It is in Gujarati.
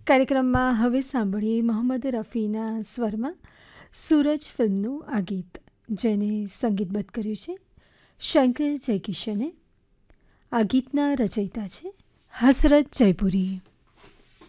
કાર્યક્રમમાં હવે સાંભળીએ મોહમ્મદ રફીના સ્વરમાં સૂરજ ફિલ્મનું આ ગીત, જેને સંગીતબદ્ધ કર્યું છે શંકર જયકિશને. આ ગીતના રચયિતા છે હસરત જયપુરી.